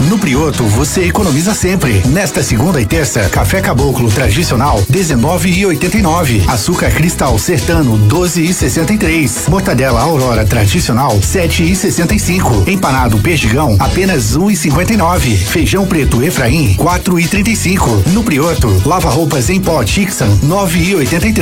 No Prioto você economiza sempre. Nesta segunda e terça, café caboclo tradicional 19,89. Açúcar cristal sertano 12,63. Mortadela Aurora tradicional 7,65. Empanado perdigão apenas 1,59. Feijão preto Efraim 4,35. No Prioto, lava roupas em pó Tixan 9,83.